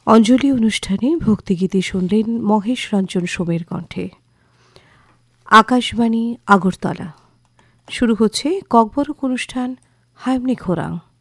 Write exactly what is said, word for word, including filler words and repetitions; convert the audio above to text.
অঞ্জলি অনুষ্ঠানে ভক্তিগীতি শুনলেন মহেশ রঞ্জন সোমের কণ্ঠে। আকাশবাণী আগরতলা। শুরু হচ্ছে ককবরক অনুষ্ঠান হায়মনি খোরাং।